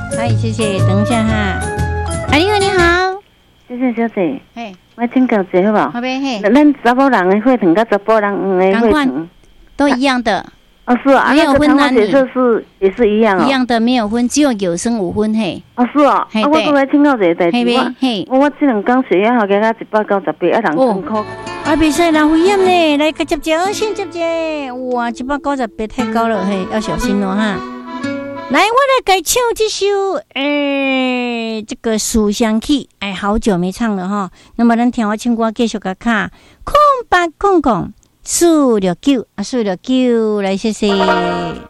哎，谢谢，等一下哈。哎，你好，你好， 谢谢小姐。 嘿， 我请教一下好不好？ 好呗，嘿， 咱查某人的血糖跟查甫人的血糖都一样的。 哦，是啊， 没有分男女， 血色是也是一样哦， 一样的，没有分，只有有升无分嘿。 哦，是哦，啊，我刚才请教一个代志，我这两天血压好加198，人辛苦。 啊，袂使浪费盐呢，来个接接，先接接。哇，198太高了嘿，要小心哦哈。来，我来改唱这首这个《思乡曲》，哎，好久没唱了哈。那么咱听我唱歌继续个卡，空8空469啊，469来谢谢。